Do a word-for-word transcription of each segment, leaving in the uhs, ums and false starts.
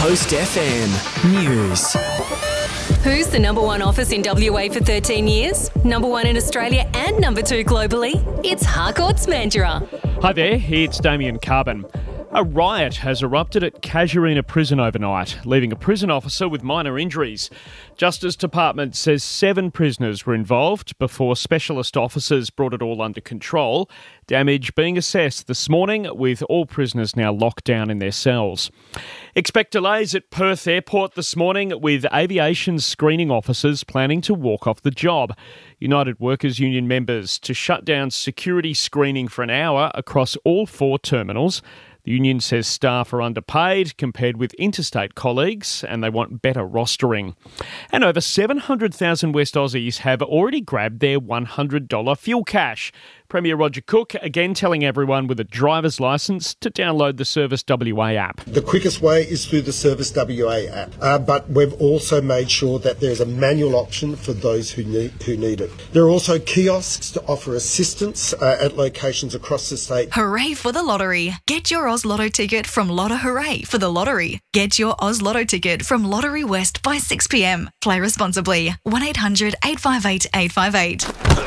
Coast F M News. Who's the number one office in W A for thirteen years? Number one in Australia and number two globally? It's Harcourts Mandurah. Hi there, it's Damien Carbon. A riot has erupted at Casuarina Prison overnight, leaving a prison officer with minor injuries. Justice Department says seven prisoners were involved before specialist officers brought it all under control. Damage being assessed this morning, with all prisoners now locked down in their cells. Expect delays at Perth Airport this morning, with aviation screening officers planning to walk off the job. United Workers Union members to shut down security screening for an hour across all four terminals. The union says staff are underpaid compared with interstate colleagues, and they want better rostering. And over seven hundred thousand West Aussies have already grabbed their one hundred dollars fuel cash. Premier Roger Cook again telling everyone with a driver's licence to download the Service W A app. The quickest way is through the Service W A app, uh, but we've also made sure that there's a manual option for those who need who need it. There are also kiosks to offer assistance uh, at locations across the state. Hooray for the lottery. Get your Oz Lotto ticket from Lotto Hooray for the lottery. Get your Oz Lotto ticket from Lottery West by six p m. Play responsibly. one eight hundred eight five eight eight five eight.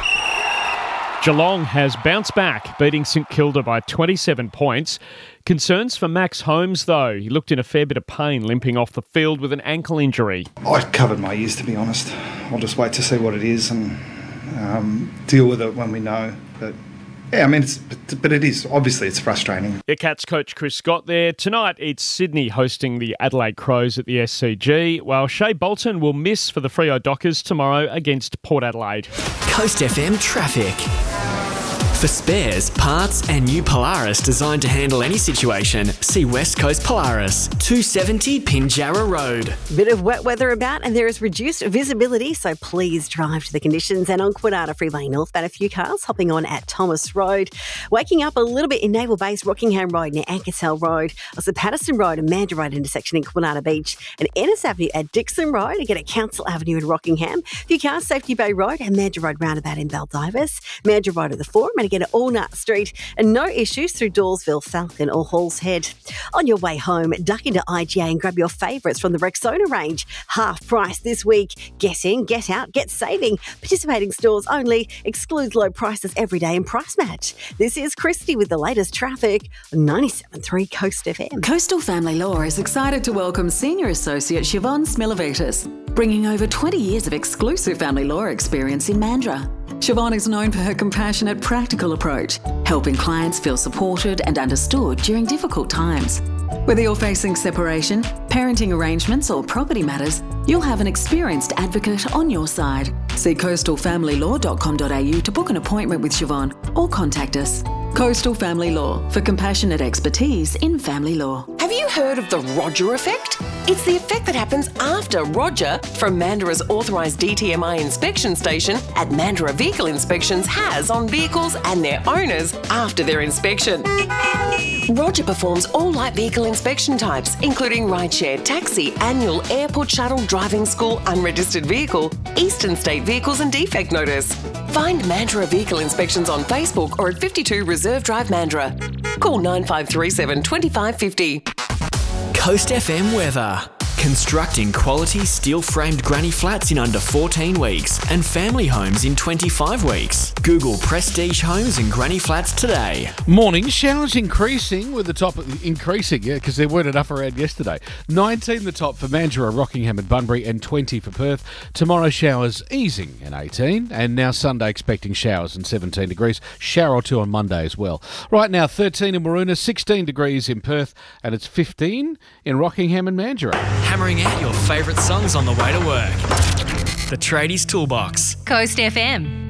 Geelong has bounced back, beating St Kilda by twenty-seven points. Concerns for Max Holmes, though. He looked in a fair bit of pain, limping off the field with an ankle injury. I covered my ears, to be honest. I'll just wait to see what it is and um, deal with it when we know. But yeah, I mean, it's, but, but it is. Obviously, it's frustrating. Your Cats coach Chris Scott there. Tonight, it's Sydney hosting the Adelaide Crows at the S C G, while Shea Bolton will miss for the Freo Dockers tomorrow against Port Adelaide. Coast F M traffic. For spares, parts and new Polaris designed to handle any situation, see West Coast Polaris, two seventy Pinjarra Road. Bit of wet weather about and there is reduced visibility, so please drive to the conditions. And on Kwinana Freeway northbound, a few cars hopping on at Thomas Road. Waking up a little bit in Naval Base, Rockingham Road near Ankersell Road. Also Patterson Road and Mandurah Road intersection in Kwinana Beach. And Ennis Avenue at Dixon Road, again at Council Avenue in Rockingham. A few cars, Safety Bay Road and Mandurah Road roundabout in Baldivis. Mandurah Road at the Forum and again at Allnut Street, and no issues through Dawesville, Falcon or Halls Head. On your way home, duck into I G A and grab your favourites from the Rexona range. Half price this week. Get in, get out, get saving. Participating stores only. Excludes low prices every day in Price Match. This is Christy with the latest traffic on ninety-seven point three Coast F M. Coastal Family Law is excited to welcome Senior Associate Siobhan Smilovitis, bringing over twenty years of exclusive family law experience in Mandurah. Siobhan is known for her compassionate, practical approach, helping clients feel supported and understood during difficult times. Whether you're facing separation, parenting arrangements or property matters, you'll have an experienced advocate on your side. See coastal family law dot com dot a u to book an appointment with Siobhan or contact us. Coastal Family Law, for compassionate expertise in family law. Have you heard of the Roger effect? It's the effect that happens after Roger from Mandurah's authorised D T M I inspection station at Mandurah Vehicle Inspections has on vehicles and their owners after their inspection. Roger performs all light vehicle inspection types, including rideshare, taxi, annual, airport shuttle, driving school, unregistered vehicle, eastern state vehicles and defect notice. Find Mandurah Vehicle Inspections on Facebook or at fifty-two Reserve Drive, Mandurah. Call nine five three seven, two five five zero. Coast F M weather. Constructing quality steel-framed granny flats in under fourteen weeks and family homes in twenty-five weeks. Google Prestige Homes and Granny Flats today. Morning, showers increasing with the top increasing, yeah, because there weren't enough around yesterday. nineteen the top for Mandurah, Rockingham and Bunbury, and twenty for Perth. Tomorrow showers easing and eighteen, and now Sunday expecting showers and seventeen degrees. Shower or two on Monday as well. Right now thirteen in Maroona, sixteen degrees in Perth, and it's fifteen in Rockingham and Mandurah. Hammering out your favourite songs on the way to work. The Tradies Toolbox. Coast F M.